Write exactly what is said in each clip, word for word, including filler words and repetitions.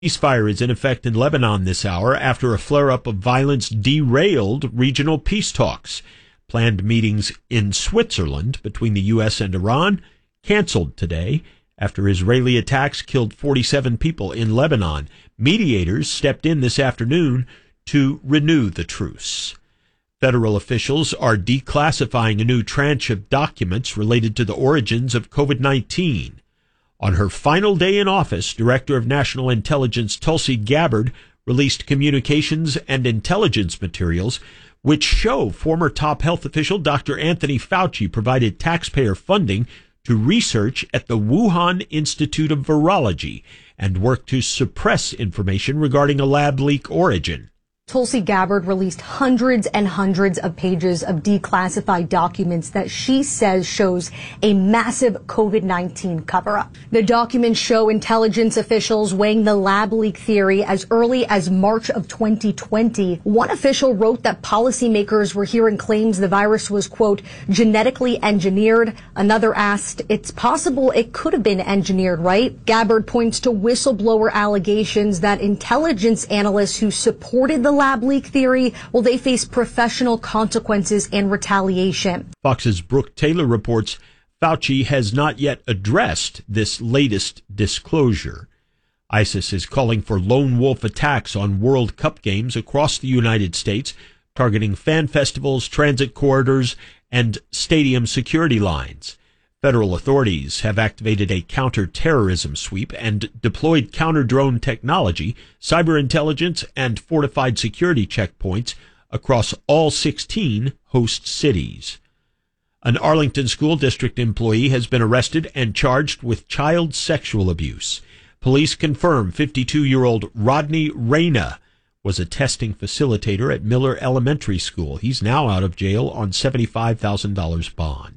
Ceasefire is in effect in Lebanon this hour after a flare-up of violence derailed regional peace talks. Planned meetings in Switzerland between the U S and Iran canceled today after Israeli attacks killed forty-seven people in Lebanon. Mediators stepped in this afternoon to renew the truce. Federal officials are declassifying a new tranche of documents related to the origins of COVID nineteen. On her final day in office, Director of National Intelligence Tulsi Gabbard released communications and intelligence materials which show former top health official Doctor Anthony Fauci provided taxpayer funding to research at the Wuhan Institute of Virology and worked to suppress information regarding a lab leak origin. Tulsi Gabbard released hundreds and hundreds of pages of declassified documents that she says shows a massive COVID nineteen cover-up. The documents show intelligence officials weighing the lab leak theory as early as March of twenty twenty. One official wrote that policymakers were hearing claims the virus was, quote, genetically engineered. Another asked, it's possible it could have been engineered, right? Gabbard points to whistleblower allegations that intelligence analysts who supported the lab leak theory, well, they face professional consequences and retaliation. Fox's Brooke Taylor reports Fauci has not yet addressed this latest disclosure. ISIS is calling for lone wolf attacks on World Cup games across the United States, targeting fan festivals, transit corridors, and stadium security lines. Federal authorities have activated a counter-terrorism sweep and deployed counter-drone technology, cyber intelligence, and fortified security checkpoints across all sixteen host cities. An Arlington School District employee has been arrested and charged with child sexual abuse. Police confirm fifty-two-year-old Rodney Reyna was a testing facilitator at Miller Elementary School. He's now out of jail on seventy-five thousand dollars bond.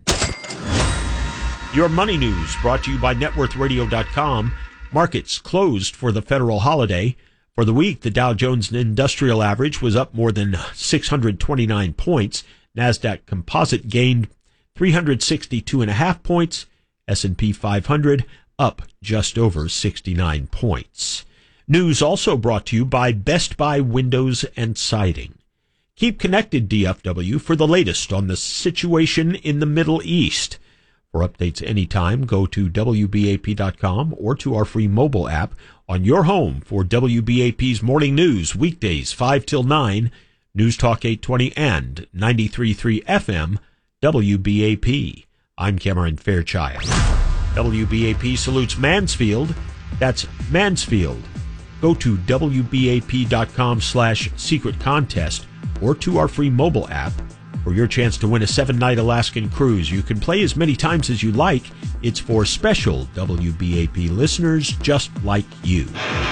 Your money news brought to you by net worth radio dot com. Markets closed for the federal holiday. For the week, the Dow Jones Industrial Average was up more than six hundred twenty-nine points. NASDAQ Composite gained three hundred sixty-two point five points. S and P five hundred up just over sixty-nine points. News also brought to you by Best Buy Windows and Siding. Keep connected, D F W, for the latest on the situation in the Middle East. For updates anytime, go to W B A P dot com or to our free mobile app on your home for W B A P's morning news, weekdays five till nine, News Talk eight twenty and ninety-three point three F M, W B A P. I'm Cameron Fairchild. W B A P salutes Mansfield. That's Mansfield. Go to W B A P dot com slash secret contest or to our free mobile app for your chance to win a seven-night Alaskan cruise. You can play as many times as you like. It's for special W B A P listeners just like you.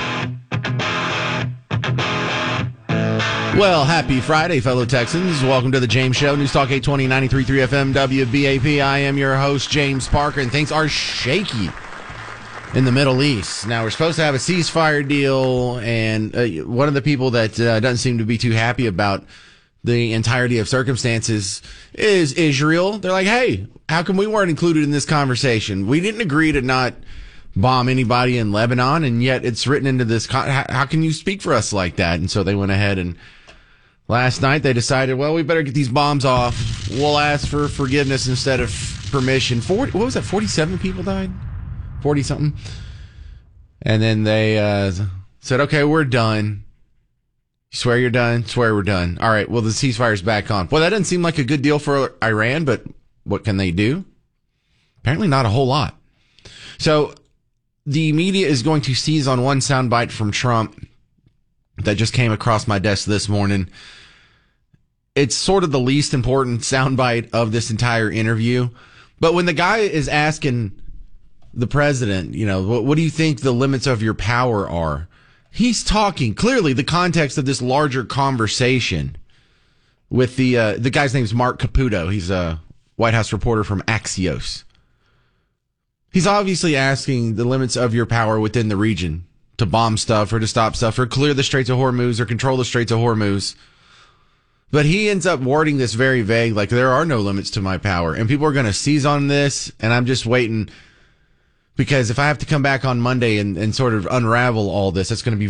Well, happy Friday, fellow Texans. Welcome to the James Show, News Talk eight twenty, ninety-three point three F M, W B A P. I am your host, James Parker, and things are shaky in the Middle East. Now, we're supposed to have a ceasefire deal, and uh, one of the people that uh, doesn't seem to be too happy about the entirety of circumstances is Israel. They're like, hey, how come we weren't included in this conversation? We didn't agree to not bomb anybody in Lebanon, and yet it's written into this. Con- how, how can you speak for us like that? And so they went ahead and last night they decided, well, we better get these bombs off. We'll ask for forgiveness instead of permission. forty, what was that? forty-seven people died? forty something. And then they uh, said, okay, we're done. You swear you're done? Swear we're done. All right, well, the ceasefire's back on. Well, that doesn't seem like a good deal for Iran, but what can they do? Apparently not a whole lot. So the media is going to seize on one soundbite from Trump that just came across my desk this morning. It's sort of the least important soundbite of this entire interview. But when the guy is asking the president, you know, what, what do you think the limits of your power are? He's talking clearly the context of this larger conversation with the uh, the guy's name's Mark Caputo. He's a White House reporter from Axios. He's obviously asking the limits of your power within the region to bomb stuff or to stop stuff or clear the Straits of Hormuz or control the Straits of Hormuz. But he ends up wording this very vague, like there are no limits to my power. And people are going to seize on this, and I'm just waiting Because if I have to come back on Monday and, and sort of unravel all this, it's going to be